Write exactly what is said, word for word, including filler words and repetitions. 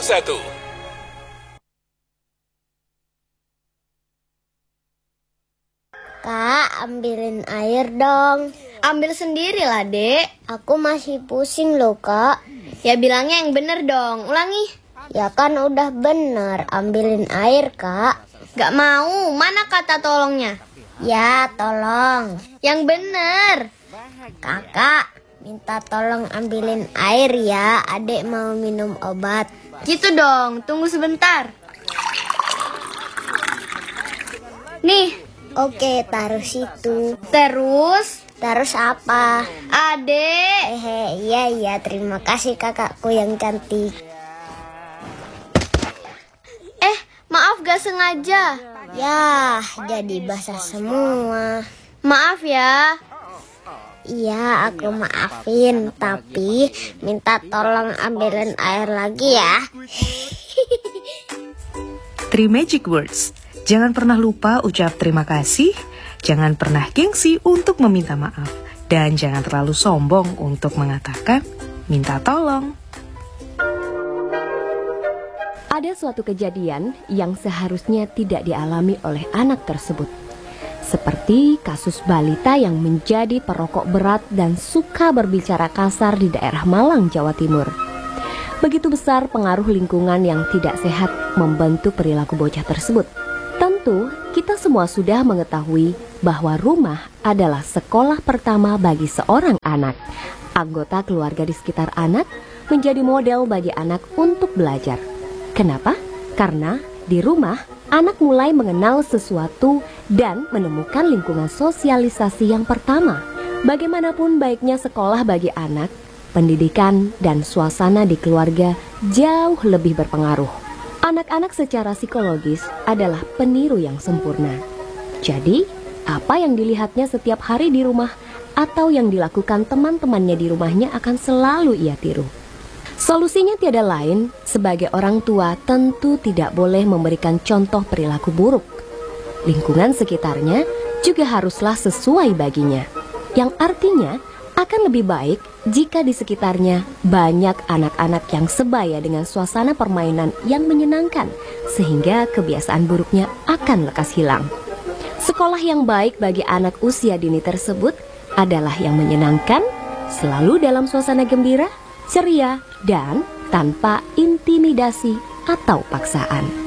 satu. Kak, ambilin air dong. Ambil sendiri lah, Dek. Aku masih pusing loh, Kak. Ya bilangnya yang bener dong. Ulangi. Ya kan udah bener, ambilin air, Kak. Gak mau, mana kata tolongnya? Ya, tolong. Yang bener. Kakak, minta tolong ambilin air ya. Adek mau minum obat. Gitu dong, tunggu sebentar. Nih. Oke, taruh situ. Terus? Terus apa? Adek. Hehe, iya iya, terima kasih kakakku yang cantik. Eh, maaf gak sengaja. Ya, jadi basah semua. Maaf ya. Iya, aku maafin, tapi minta tolong ambilin air lagi ya. Three magic words. Jangan pernah lupa ucap terima kasih, jangan pernah gengsi untuk meminta maaf, dan jangan terlalu sombong untuk mengatakan minta tolong. Ada suatu kejadian yang seharusnya tidak dialami oleh anak tersebut. Seperti kasus balita yang menjadi perokok berat dan suka berbicara kasar di daerah Malang, Jawa Timur. Begitu besar pengaruh lingkungan yang tidak sehat membentuk perilaku bocah tersebut. Tentu, kita semua sudah mengetahui bahwa rumah adalah sekolah pertama bagi seorang anak. Anggota keluarga di sekitar anak menjadi model bagi anak untuk belajar. Kenapa? Karena di rumah, anak mulai mengenal sesuatu dan menemukan lingkungan sosialisasi yang pertama. Bagaimanapun baiknya sekolah bagi anak, pendidikan dan suasana di keluarga jauh lebih berpengaruh. Anak-anak secara psikologis adalah peniru yang sempurna. Jadi, apa yang dilihatnya setiap hari di rumah atau yang dilakukan teman-temannya di rumahnya akan selalu ia tiru. Solusinya tiada lain, sebagai orang tua tentu tidak boleh memberikan contoh perilaku buruk. Lingkungan sekitarnya juga haruslah sesuai baginya, yang artinya akan lebih baik jika di sekitarnya banyak anak-anak yang sebaya dengan suasana permainan yang menyenangkan, sehingga kebiasaan buruknya akan lekas hilang. Sekolah yang baik bagi anak usia dini tersebut adalah yang menyenangkan, selalu dalam suasana gembira, ceria, dan tanpa intimidasi atau paksaan.